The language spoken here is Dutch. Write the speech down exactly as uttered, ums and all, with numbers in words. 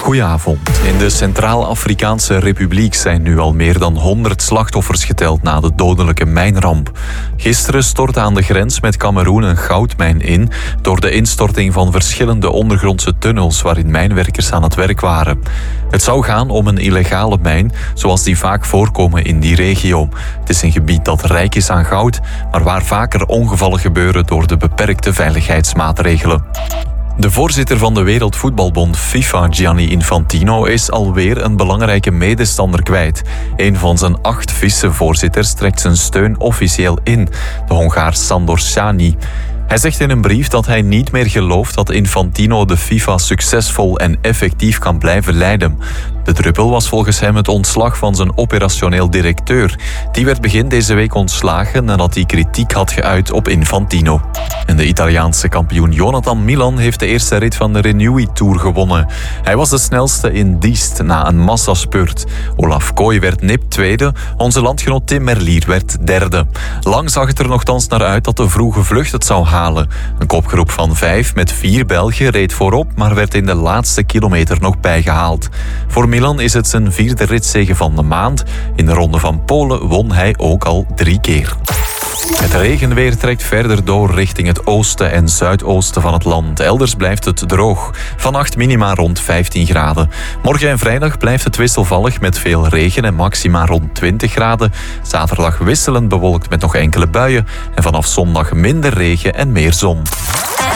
Goedenavond. In de Centraal-Afrikaanse Republiek zijn nu al meer dan honderd slachtoffers geteld na de dodelijke mijnramp. Gisteren stortte aan de grens met Kameroen een goudmijn in door de instorting van verschillende ondergrondse tunnels waarin mijnwerkers aan het werk waren. Het zou gaan om een illegale mijn, zoals die vaak voorkomen in die regio. Het is een gebied dat rijk is aan goud, maar waar vaker ongevallen gebeuren door de beperkte veiligheidsmaatregelen. De voorzitter van de Wereldvoetbalbond FIFA, Gianni Infantino, is alweer een belangrijke medestander kwijt. Een van zijn acht vicevoorzitters trekt zijn steun officieel in, de Hongaar Sándor Szányi. Hij zegt in een brief dat hij niet meer gelooft dat Infantino de FIFA succesvol en effectief kan blijven leiden. De druppel was volgens hem het ontslag van zijn operationeel directeur. Die werd begin deze week ontslagen nadat hij kritiek had geuit op Infantino. En de Italiaanse kampioen Jonathan Milan heeft de eerste rit van de Renewy Tour gewonnen. Hij was de snelste in Diest na een massaspurt. Olaf Kooi werd nipt tweede, onze landgenoot Tim Merlier werd derde. Lang zag het er nogthans naar uit dat de vroege vlucht het zou halen. Een kopgroep van vijf met vier Belgen reed voorop, maar werd in de laatste kilometer nog bijgehaald. Voor Milan is het zijn vierde ritzege van de maand. In de Ronde van Polen won hij ook al drie keer. Het regenweer trekt verder door richting het oosten en zuidoosten van het land. Elders blijft het droog. Vannacht minima rond vijftien graden. Morgen en vrijdag blijft het wisselvallig met veel regen en maxima rond twintig graden. Zaterdag wisselend bewolkt met nog enkele buien. En vanaf zondag minder regen en meer zon.